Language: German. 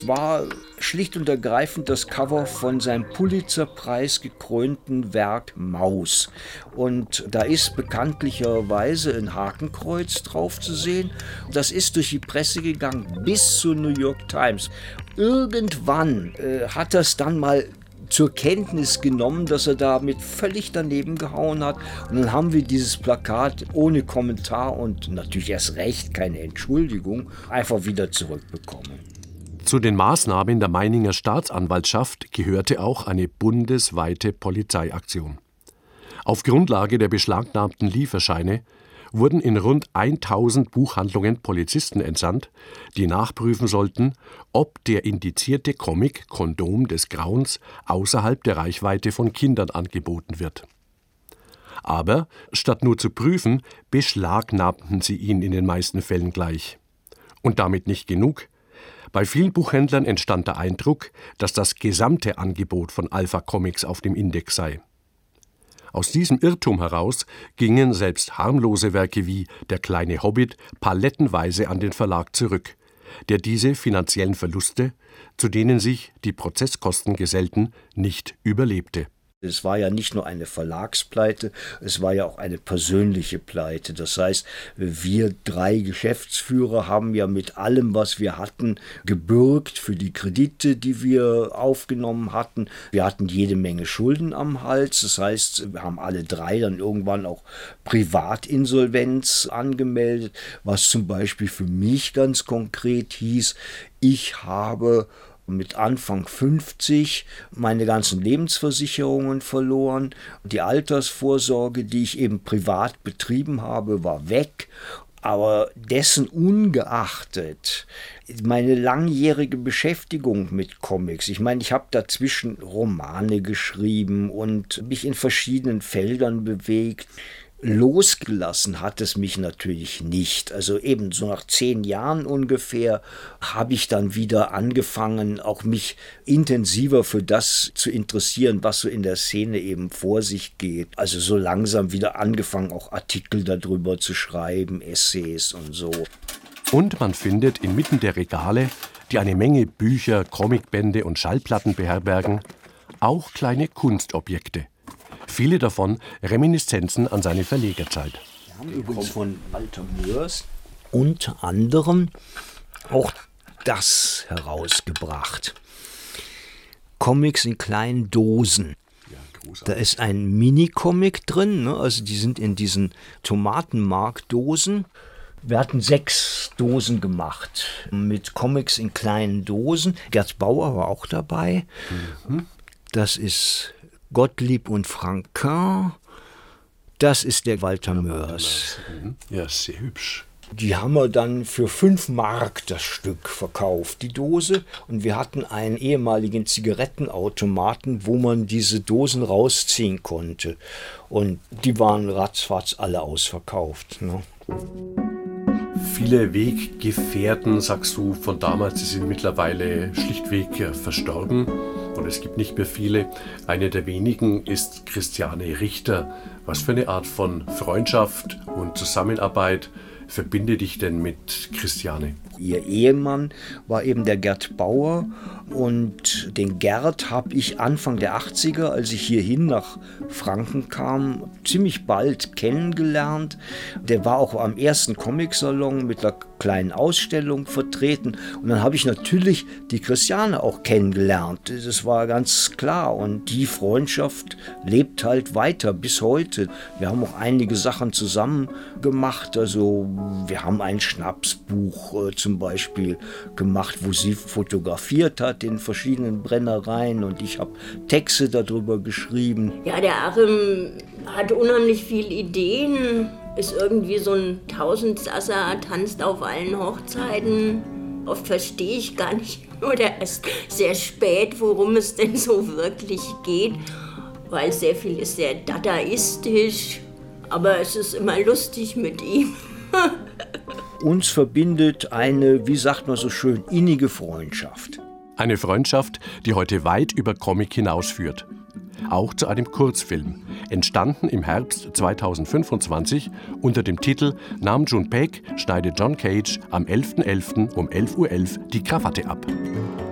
War schlicht und ergreifend das Cover von seinem Pulitzer-Preis gekrönten Werk Maus. Und da ist bekanntlicherweise ein Hakenkreuz drauf zu sehen. Das ist durch die Presse gegangen bis zur New York Times. Irgendwann hat er es dann mal zur Kenntnis genommen, dass er damit völlig daneben gehauen hat. Und dann haben wir dieses Plakat ohne Kommentar und natürlich erst recht keine Entschuldigung einfach wieder zurückbekommen. Zu den Maßnahmen der Meininger Staatsanwaltschaft gehörte auch eine bundesweite Polizeiaktion. Auf Grundlage der beschlagnahmten Lieferscheine wurden in rund 1000 Buchhandlungen Polizisten entsandt, die nachprüfen sollten, ob der indizierte Comic Kondom des Grauens außerhalb der Reichweite von Kindern angeboten wird. Aber statt nur zu prüfen, beschlagnahmten sie ihn in den meisten Fällen gleich. Und damit nicht genug. Bei vielen Buchhändlern entstand der Eindruck, dass das gesamte Angebot von Alpha Comics auf dem Index sei. Aus diesem Irrtum heraus gingen selbst harmlose Werke wie Der kleine Hobbit palettenweise an den Verlag zurück, der diese finanziellen Verluste, zu denen sich die Prozesskosten gesellten, nicht überlebte. Es war ja nicht nur eine Verlagspleite, es war ja auch eine persönliche Pleite. Das heißt, wir 3 Geschäftsführer haben ja mit allem, was wir hatten, gebürgt für die Kredite, die wir aufgenommen hatten. Wir hatten jede Menge Schulden am Hals. Das heißt, wir haben alle 3 dann irgendwann auch Privatinsolvenz angemeldet, was zum Beispiel für mich ganz konkret hieß, ich habe mit Anfang 50 meine ganzen Lebensversicherungen verloren. Die Altersvorsorge, die ich eben privat betrieben habe, war weg. Aber dessen ungeachtet, meine langjährige Beschäftigung mit Comics, ich meine, ich habe dazwischen Romane geschrieben und mich in verschiedenen Feldern bewegt. Losgelassen hat es mich natürlich nicht. Also eben so nach 10 Jahren ungefähr habe ich dann wieder angefangen, auch mich intensiver für das zu interessieren, was so in der Szene eben vor sich geht. Also so langsam wieder angefangen, auch Artikel darüber zu schreiben, Essays und so. Und man findet inmitten der Regale, die eine Menge Bücher, Comicbände und Schallplatten beherbergen, auch kleine Kunstobjekte. Viele davon Reminiszenzen an seine Verlegerzeit. Wir haben übrigens von Walter Moers unter anderem auch das herausgebracht. Comics in kleinen Dosen. Da ist ein Mini-Comic drin, ne? Also die sind in diesen Tomatenmarkdosen. Wir hatten 6 Dosen gemacht mit Comics in kleinen Dosen. Gerd Bauer war auch dabei. Das ist Gottlieb und Franquin, das ist der Walter Moers. Ja, sehr hübsch. Die haben wir dann für 5 Mark das Stück verkauft, die Dose. Und wir hatten einen ehemaligen Zigarettenautomaten, wo man diese Dosen rausziehen konnte. Und die waren ratzfatz alle ausverkauft, ne? Viele Weggefährten, sagst du, von damals, die sind mittlerweile schlichtweg verstorben. Und es gibt nicht mehr viele. Eine der wenigen ist Christiane Richter. Was für eine Art von Freundschaft und Zusammenarbeit verbindet dich denn mit Christiane? Ihr Ehemann war eben der Gerd Bauer und den Gerd habe ich Anfang der 80er, als ich hierhin nach Franken kam, ziemlich bald kennengelernt. Der war auch am ersten Comicsalon mit einer kleinen Ausstellung vertreten und dann habe ich natürlich die Christiane auch kennengelernt. Das war ganz klar und die Freundschaft lebt halt weiter bis heute. Wir haben auch einige Sachen zusammen gemacht, also wir haben ein Schnapsbuch zum Beispiel gemacht, wo sie fotografiert hat in verschiedenen Brennereien und ich habe Texte darüber geschrieben. Ja, der Achim hat unheimlich viele Ideen, ist irgendwie so ein Tausendsasser, tanzt auf allen Hochzeiten. Oft verstehe ich gar nicht oder erst sehr spät, worum es denn so wirklich geht, weil sehr viel ist sehr dadaistisch, aber es ist immer lustig mit ihm. Uns verbindet eine, wie sagt man so schön, innige Freundschaft. Eine Freundschaft, die heute weit über Comic hinausführt. Auch zu einem Kurzfilm, entstanden im Herbst 2025 unter dem Titel Nam June Paik schneidet John Cage am 11.11. um 11:11 Uhr die Krawatte ab.